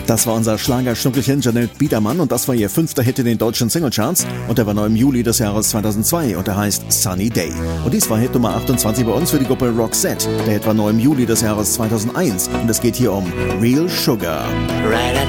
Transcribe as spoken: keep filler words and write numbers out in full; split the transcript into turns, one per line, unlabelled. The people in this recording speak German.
Das war unser Schlagerschnuckelchen Janette Biedermann und das war ihr fünfter Hit in den deutschen Singlecharts und der war neu im Juli des Jahres zweitausendzwei und der heißt Sunny Day. Und dies war Hit Nummer achtundzwanzig bei uns für die Gruppe Roxette. Der Hit war neu im Juli des Jahres zweitausendeins und es geht hier um Real Sugar.
Right